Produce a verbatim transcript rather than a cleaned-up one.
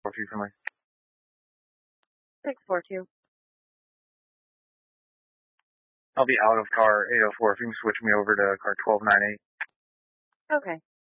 four two Finley. six four two. I'll be out of car eight oh four. If you can switch me over to car twelve nine eight. Okay.